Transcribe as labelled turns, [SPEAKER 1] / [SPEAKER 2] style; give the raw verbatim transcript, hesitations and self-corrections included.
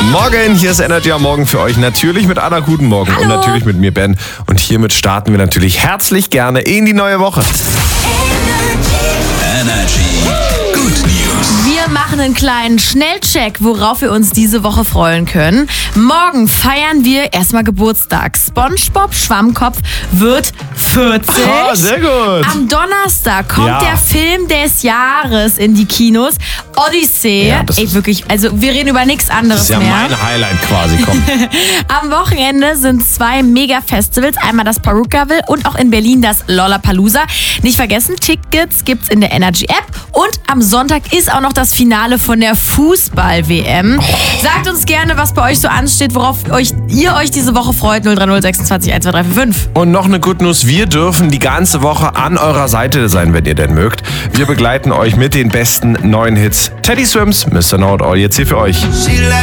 [SPEAKER 1] Morgen, hier ist Energy am Morgen für euch. Natürlich mit Anna, guten Morgen.
[SPEAKER 2] Hallo.
[SPEAKER 1] Und natürlich mit mir, Ben. Und hiermit starten wir natürlich herzlich gerne in die neue Woche.
[SPEAKER 3] Energy Good News.
[SPEAKER 2] Wir machen einen kleinen Schnellcheck, worauf wir uns diese Woche freuen können. Morgen feiern wir erstmal Geburtstag. SpongeBob Schwammkopf wird vierzig.
[SPEAKER 1] Ah, sehr gut.
[SPEAKER 2] Am Donnerstag kommt
[SPEAKER 1] Ja.
[SPEAKER 2] der Film des Jahres in die Kinos. Odyssee.
[SPEAKER 1] Ja, das
[SPEAKER 2] Ey,
[SPEAKER 1] ist-
[SPEAKER 2] wirklich, also wir reden über nichts anderes
[SPEAKER 1] Das ist ja
[SPEAKER 2] mehr.
[SPEAKER 1] mein Highlight quasi. Komm.
[SPEAKER 2] Am Wochenende sind zwei Mega-Festivals. Einmal das Perukaville und auch in Berlin das Lollapalooza. Nicht vergessen, Tickets gibt's in der Energy-App. Und am Sonntag ist auch noch das Finale von der Fußball-W M. Sagt uns gerne, was bei euch so ansteht, worauf euch, ihr euch diese Woche freut. null drei null sechsundzwanzig eins zwei drei vier fünf.
[SPEAKER 1] Und noch eine Good News. Wir dürfen die ganze Woche an eurer Seite sein, wenn ihr denn mögt. Wir begleiten euch mit den besten neuen Hits. Teddy Swims, Mister Know It All, jetzt hier für euch.
[SPEAKER 3] She like